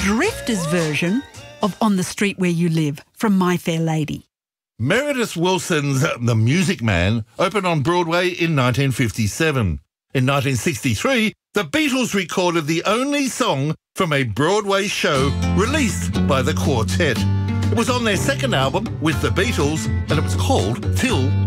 Drifters version of On the Street Where You Live from My Fair Lady. Meredith Willson's The Music Man opened on Broadway in 1957. In 1963, the Beatles recorded the only song from a Broadway show released by the quartet. It was on their second album with the Beatles, and it was called Till